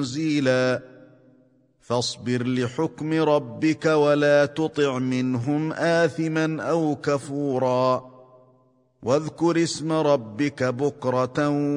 تنزيلا فاصبر لحكم ربك ولا تطع منهم آثما أو كفورا واذكر اسم ربك بكرة